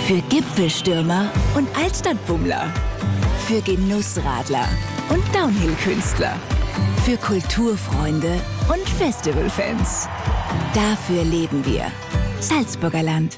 Für Gipfelstürmer und Altstadtbummler. Für Genussradler und Downhill-Künstler. Für Kulturfreunde und Festivalfans. Dafür leben wir. Salzburger Land.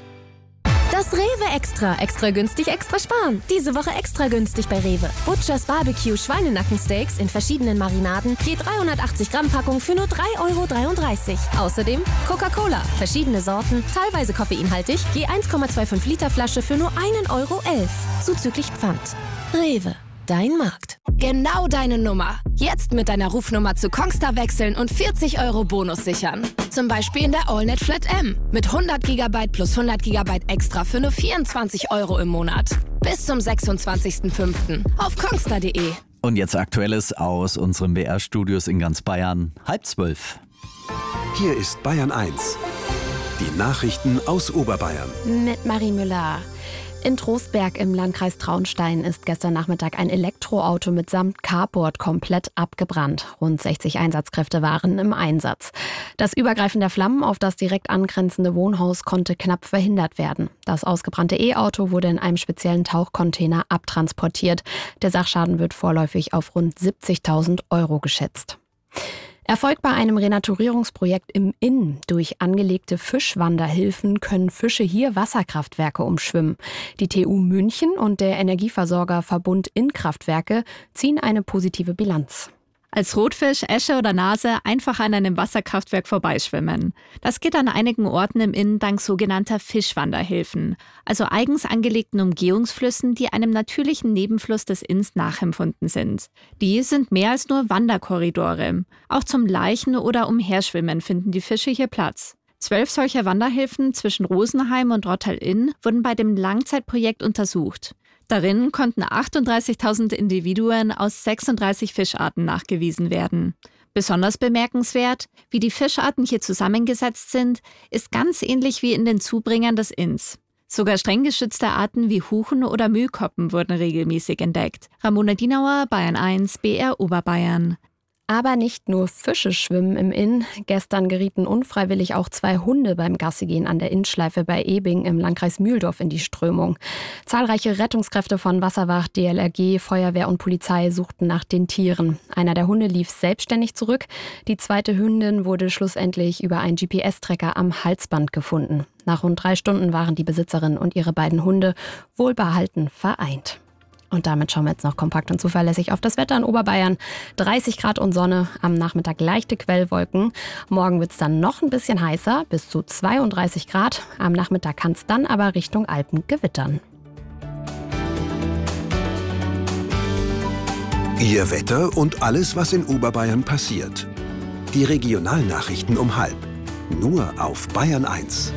Das Rewe Extra. Extra günstig, extra sparen. Diese Woche extra günstig bei Rewe. Butchers Barbecue Schweinenackensteaks in verschiedenen Marinaden. Je 380 Gramm Packung für nur 3,33 €. Außerdem Coca-Cola. Verschiedene Sorten, teilweise koffeinhaltig. Je 1,25 Liter Flasche für nur 1,11 €. Zuzüglich Pfand. Rewe. Dein Markt. Genau deine Nummer. Jetzt mit deiner Rufnummer zu Kongstar wechseln und 40 € Bonus sichern. Zum Beispiel in der AllNet Flat M. Mit 100 GB plus 100 GB extra für nur 24 € im Monat. Bis zum 26.05. auf kongstar.de. Und jetzt Aktuelles aus unseren BR-Studios in ganz Bayern. 11:30. Hier ist Bayern 1. Die Nachrichten aus Oberbayern. Mit Marie Müller. In Trostberg im Landkreis Traunstein ist gestern Nachmittag ein Elektroauto mitsamt Carport komplett abgebrannt. Rund 60 Einsatzkräfte waren im Einsatz. Das Übergreifen der Flammen auf das direkt angrenzende Wohnhaus konnte knapp verhindert werden. Das ausgebrannte E-Auto wurde in einem speziellen Tauchcontainer abtransportiert. Der Sachschaden wird vorläufig auf rund 70.000 € geschätzt. Erfolg bei einem Renaturierungsprojekt im Inn. Durch angelegte Fischwanderhilfen können Fische hier Wasserkraftwerke umschwimmen. Die TU München und der Energieversorger Verbund Innkraftwerke ziehen eine positive Bilanz. Als Rotfisch, Esche oder Nase einfach an einem Wasserkraftwerk vorbeischwimmen. Das geht an einigen Orten im Inn dank sogenannter Fischwanderhilfen, also eigens angelegten Umgehungsflüssen, die einem natürlichen Nebenfluss des Inns nachempfunden sind. Die sind mehr als nur Wanderkorridore. Auch zum Leichen- oder Umherschwimmen finden die Fische hier Platz. 12 solcher Wanderhilfen zwischen Rosenheim und Rottal-Inn wurden bei dem Langzeitprojekt untersucht. Darin konnten 38.000 Individuen aus 36 Fischarten nachgewiesen werden. Besonders bemerkenswert, wie die Fischarten hier zusammengesetzt sind, ist ganz ähnlich wie in den Zubringern des Inns. Sogar streng geschützte Arten wie Huchen oder Mühlkoppen wurden regelmäßig entdeckt. Ramona Dienauer, Bayern 1, BR Oberbayern. Aber nicht nur Fische schwimmen im Inn. Gestern gerieten unfreiwillig auch 2 Hunde beim Gassigehen an der Innschleife bei Ebing im Landkreis Mühldorf in die Strömung. Zahlreiche Rettungskräfte von Wasserwacht, DLRG, Feuerwehr und Polizei suchten nach den Tieren. Einer der Hunde lief selbstständig zurück. Die zweite Hündin wurde schlussendlich über einen GPS-Tracker am Halsband gefunden. Nach rund 3 Stunden waren die Besitzerin und ihre beiden Hunde wohlbehalten vereint. Und damit schauen wir jetzt noch kompakt und zuverlässig auf das Wetter in Oberbayern. 30 Grad und Sonne, am Nachmittag leichte Quellwolken. Morgen wird es dann noch ein bisschen heißer, bis zu 32 Grad. Am Nachmittag kann es dann aber Richtung Alpen gewittern. Ihr Wetter und alles, was in Oberbayern passiert. Die Regionalnachrichten um 12:30. Nur auf Bayern 1.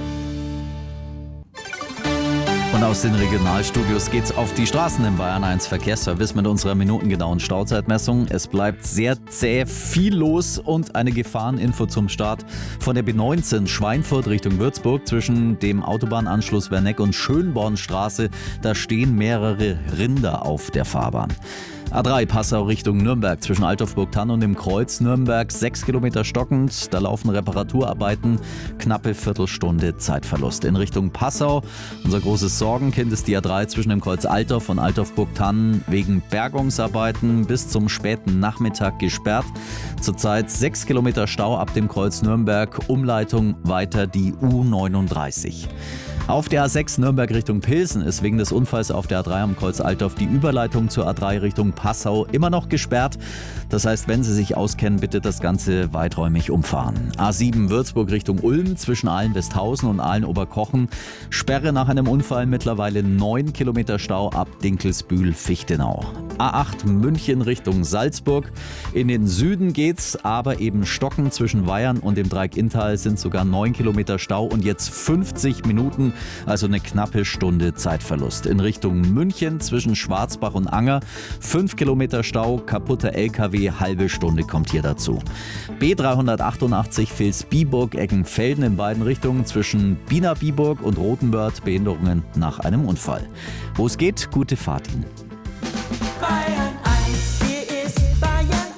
Und aus den Regionalstudios geht's auf die Straßen im Bayern 1 Verkehrsservice mit unserer minutengenauen Stauzeitmessung. Es bleibt sehr zäh, viel los und eine Gefahreninfo zum Start von der B19 Schweinfurt Richtung Würzburg zwischen dem Autobahnanschluss Werneck und Schönbornstraße. Da stehen mehrere Rinder auf der Fahrbahn. A3 Passau Richtung Nürnberg zwischen Altdorf-Burgthann und dem Kreuz Nürnberg 6 Kilometer stockend. Da laufen Reparaturarbeiten, knappe Viertelstunde Zeitverlust. In Richtung Passau, unser großes Sorgenkind ist die A3 zwischen dem Kreuz Altdorf und Altdorf-Burgthann wegen Bergungsarbeiten bis zum späten Nachmittag gesperrt. Zurzeit 6 Kilometer Stau ab dem Kreuz Nürnberg, Umleitung weiter die U39. Auf der A6 Nürnberg Richtung Pilsen ist wegen des Unfalls auf der A3 am Kreuz Altdorf die Überleitung zur A3 Richtung Passau immer noch gesperrt. Das heißt, wenn Sie sich auskennen, bitte das Ganze weiträumig umfahren. A7 Würzburg Richtung Ulm zwischen Ahlen-Westhausen und Ahlen-Oberkochen. Sperre nach einem Unfall, mittlerweile 9 Kilometer Stau ab Dinkelsbühl-Fichtenau. A8 München Richtung Salzburg. In den Süden geht's, aber eben stockend zwischen Weyern und dem Dreieck Inntal sind sogar 9 Kilometer Stau und jetzt 50 Minuten, also eine knappe Stunde Zeitverlust. In Richtung München zwischen Schwarzbach und Anger 5 Kilometer Stau, kaputter LKW, halbe Stunde kommt hier dazu. B388 Vilsbiburg-Eckenfelden in beiden Richtungen zwischen Biener-Biburg und Rothenwörth, Behinderungen nach einem Unfall. Wo es geht, gute Fahrt Ihnen. Bayern 1, hier ist Bayern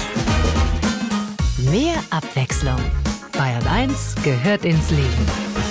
1. Mehr Abwechslung. Bayern 1 gehört ins Leben.